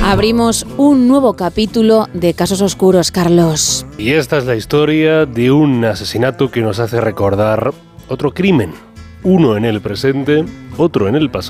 Abrimos un nuevo capítulo de Casos Oscuros, Carlos. Y esta es la historia de un asesinato que nos hace recordar otro crimen. Uno en el presente, otro en el pasado.